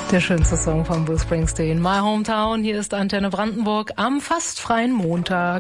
Der schönste Song von Bruce Springsteen. My Hometown, hier ist Antenne Brandenburg am fast freien Montag.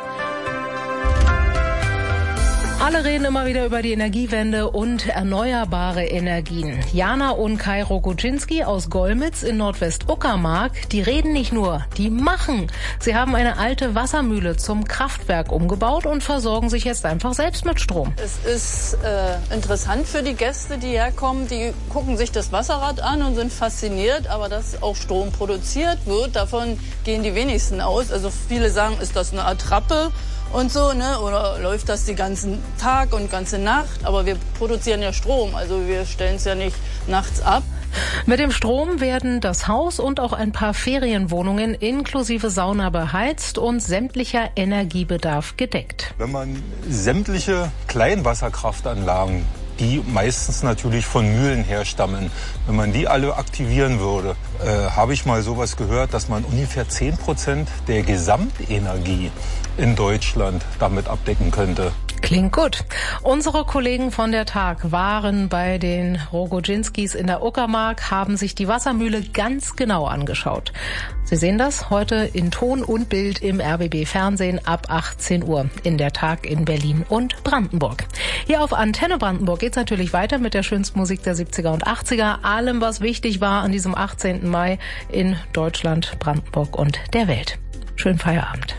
Alle reden immer wieder über die Energiewende und erneuerbare Energien. Jana und Kai Rogoczynski aus Golmitz in Nordwestuckermark, die reden nicht nur, die machen. Sie haben eine alte Wassermühle zum Kraftwerk umgebaut und versorgen sich jetzt einfach selbst mit Strom. Es ist interessant für die Gäste, die herkommen. Die gucken sich das Wasserrad an und sind fasziniert. Aber dass auch Strom produziert wird, davon gehen die wenigsten aus. Also viele sagen, ist das eine Attrappe? Und so, ne? Oder läuft das den ganzen Tag und ganze Nacht? Aber wir produzieren ja Strom, also wir stellen es ja nicht nachts ab. Mit dem Strom werden das Haus und auch ein paar Ferienwohnungen inklusive Sauna beheizt und sämtlicher Energiebedarf gedeckt. Wenn man sämtliche Kleinwasserkraftanlagen, die meistens natürlich von Mühlen herstammen, wenn man die alle aktivieren würde, habe ich mal sowas gehört, dass man ungefähr 10% der Gesamtenergie in Deutschland damit abdecken könnte. Klingt gut. Unsere Kollegen von der Tag waren bei den Rogoczynskis in der Uckermark, haben sich die Wassermühle ganz genau angeschaut. Sie sehen das heute in Ton und Bild im RBB Fernsehen ab 18 Uhr in der Tag in Berlin und Brandenburg. Hier auf Antenne Brandenburg geht's natürlich weiter mit der schönsten Musik der 70er und 80er, allem was wichtig war an diesem 18. Mai in Deutschland, Brandenburg und der Welt. Schönen Feierabend.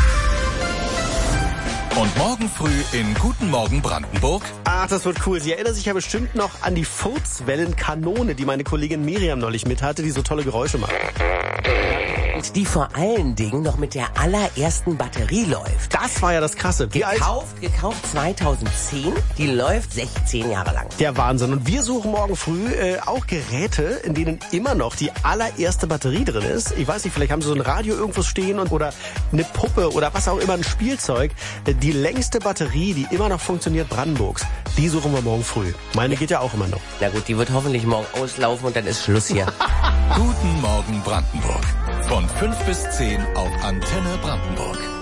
Und morgen früh in Guten Morgen Brandenburg. Ach, das wird cool. Sie erinnern sich ja bestimmt noch an die Furzwellenkanone, die meine Kollegin Miriam neulich mit hatte, die so tolle Geräusche macht. Und die vor allen Dingen noch mit der allerersten Batterie läuft. Das war ja das Krasse. Gekauft 2010, die läuft 16 Jahre lang. Der Wahnsinn. Und wir suchen morgen früh auch Geräte, in denen immer noch die allererste Batterie drin ist. Ich weiß nicht, vielleicht haben Sie so ein Radio irgendwo stehen oder eine Puppe oder was auch immer, ein Spielzeug. Die längste Batterie, die immer noch funktioniert, Brandenburgs, die suchen wir morgen früh. Meine geht ja auch immer noch. Na gut, die wird hoffentlich morgen auslaufen und dann ist Schluss hier. Guten Morgen Brandenburg. Von 5 bis 10 auf Antenne Brandenburg.